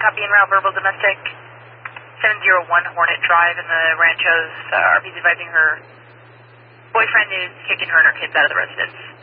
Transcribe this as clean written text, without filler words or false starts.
copy en route, verbal domestic. 701 Hornet Drive in the Ranchos. RP's advising her boyfriend is kicking her and her kids out of the residence.